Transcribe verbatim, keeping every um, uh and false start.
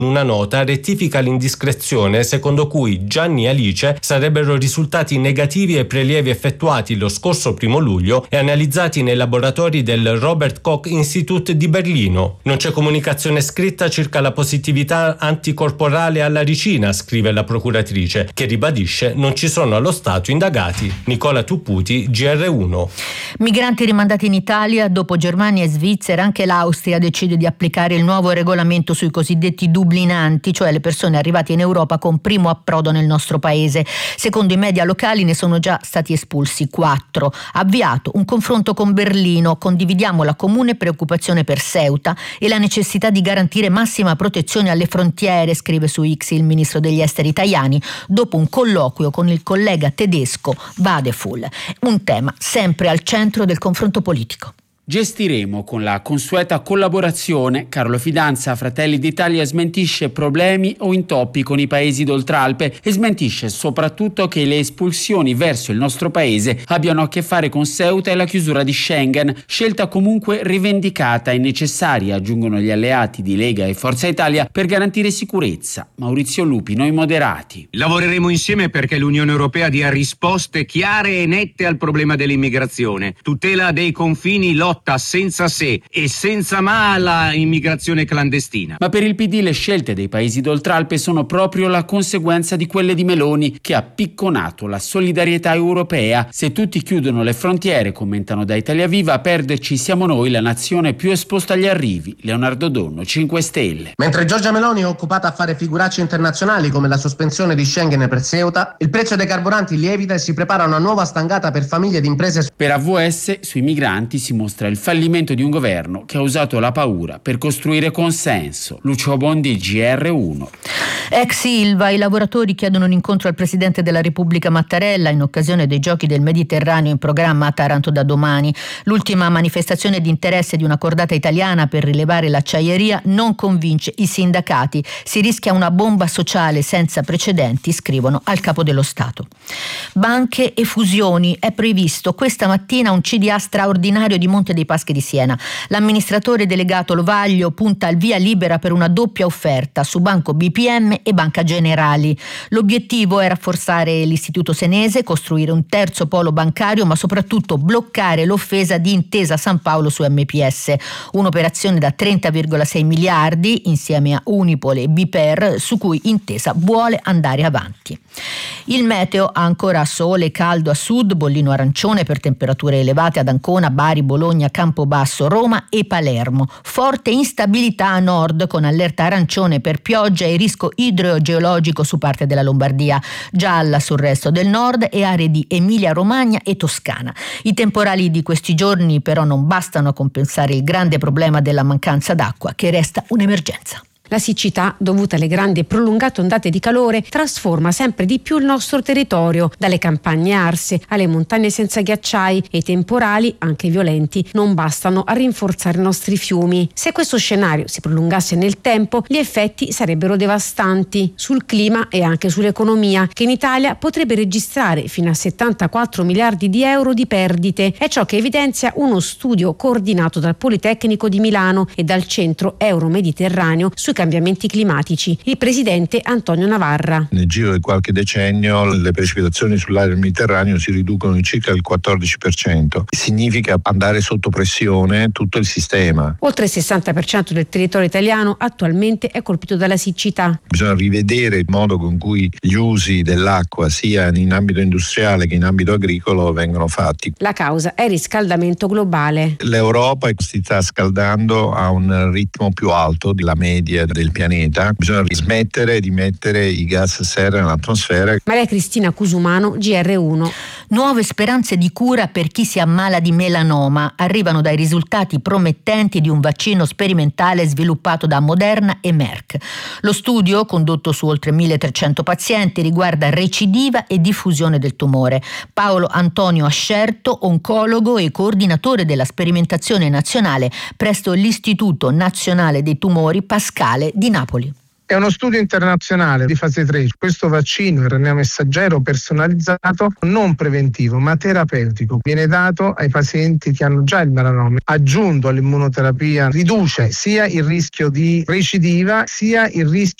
Una nota rettifica l'indiscrezione secondo cui Gianni e Alice sarebbero risultati negativi ai prelievi effettuati lo scorso primo luglio e analizzati nei laboratori del Robert Koch Institute di Berlino. Non c'è comunicazione scritta circa la positività anticorporale alla ricina, scrive la procuratrice, che ribadisce non ci sono allo stato indagati. Nicola Tupputi, G R uno. Migranti rimandati in Italia, dopo Germania e Svizzera, anche l'Austria decide di applicare il nuovo regolamento sui cosiddetti dublinanti, cioè le persone arrivate in Europa con primo approdo nel nostro paese. Secondo i media locali ne sono già stati espulsi quattro. Avviato un confronto con Berlino, condividiamo la comune preoccupazione per Ceuta e la necessità di garantire massima protezione alle frontiere, scrive su X il ministro degli esteri italiani, dopo un colloquio con il collega tedesco Vadeful. Un tema sempre al centro del confronto politico. Gestiremo con la consueta collaborazione. Carlo Fidanza, Fratelli d'Italia, smentisce problemi o intoppi con i paesi d'Oltralpe e smentisce soprattutto che le espulsioni verso il nostro paese abbiano a che fare con Ceuta e la chiusura di Schengen, scelta comunque rivendicata e necessaria, aggiungono gli alleati di Lega e Forza Italia, per garantire sicurezza. Maurizio Lupi, Noi Moderati. Lavoreremo insieme perché l'Unione Europea dia risposte chiare e nette al problema dell'immigrazione, tutela dei confini, lotta senza se e senza ma alla immigrazione clandestina. Ma per il P D le scelte dei paesi d'Oltralpe sono proprio la conseguenza di quelle di Meloni, che ha picconato la solidarietà europea. Se tutti chiudono le frontiere, commentano da Italia Viva, a perderci siamo noi, la nazione più esposta agli arrivi. Leonardo Donno, cinque Stelle. Mentre Giorgia Meloni è occupata a fare figuracce internazionali come la sospensione di Schengen per Ceuta, il prezzo dei carburanti lievita e si prepara una nuova stangata per famiglie ed imprese. Per A V S sui migranti si mostra il fallimento di un governo che ha usato la paura per costruire consenso. Lucio Bondi, G R uno. Ex Ilva, i lavoratori chiedono un incontro al Presidente della Repubblica Mattarella in occasione dei Giochi del Mediterraneo in programma a Taranto da domani. L'ultima manifestazione di interesse di una cordata italiana per rilevare l'acciaieria non convince i sindacati. Si rischia una bomba sociale senza precedenti, scrivono al Capo dello Stato. Banche e fusioni. È previsto questa mattina un C D A straordinario di Monte dei Paschi di Siena. L'amministratore delegato Lovaglio punta al via libera per una doppia offerta su Banco B P M e Banca Generali. L'obiettivo è rafforzare l'istituto senese, costruire un terzo polo bancario, ma soprattutto bloccare l'offesa di Intesa San Paolo su M P S. Un'operazione da trenta virgola sei miliardi insieme a Unipol e B P E R, su cui Intesa vuole andare avanti. Il meteo: ancora sole e caldo a sud, bollino arancione per temperature elevate ad Ancona, Bari, Bologna, Campobasso, Roma e Palermo. Forte instabilità a nord con allerta arancione per pioggia e rischio idrogeologico su parte della Lombardia, gialla sul resto del nord e aree di Emilia-Romagna e Toscana. I temporali di questi giorni però non bastano a compensare il grande problema della mancanza d'acqua, che resta un'emergenza. La siccità, dovuta alle grandi e prolungate ondate di calore, trasforma sempre di più il nostro territorio, dalle campagne arse alle montagne senza ghiacciai, e i temporali, anche violenti, non bastano a rinforzare i nostri fiumi. Se questo scenario si prolungasse nel tempo, gli effetti sarebbero devastanti sul clima e anche sull'economia, che in Italia potrebbe registrare fino a settantaquattro miliardi di euro di perdite. È ciò che evidenzia uno studio coordinato dal Politecnico di Milano e dal Centro Euro-Mediterraneo sui cambiamenti climatici. Il presidente Antonio Navarra. Nel giro di qualche decennio le precipitazioni sull'area del Mediterraneo si riducono di circa il quattordici per cento. Significa andare sotto pressione tutto il sistema. Oltre il sessanta per cento del territorio italiano attualmente è colpito dalla siccità. Bisogna rivedere il modo con cui gli usi dell'acqua sia in ambito industriale che in ambito agricolo vengono fatti. La causa è il riscaldamento globale. L'Europa si sta scaldando a un ritmo più alto della media del pianeta. Bisogna smettere di mettere i gas serra nell'atmosfera. Maria Cristina Cusumano, G R uno. Nuove speranze di cura per chi si ammala di melanoma arrivano dai risultati promettenti di un vaccino sperimentale sviluppato da Moderna e Merck. Lo studio, condotto su oltre milletrecento pazienti, riguarda recidiva e diffusione del tumore. Paolo Antonio Ascerto, oncologo e coordinatore della sperimentazione nazionale presso l'Istituto Nazionale dei Tumori Pascale di Napoli. È uno studio internazionale di fase tre. Questo vaccino R N A messaggero personalizzato, non preventivo ma terapeutico, viene dato ai pazienti che hanno già il melanoma. Aggiunto all'immunoterapia riduce sia il rischio di recidiva sia il rischio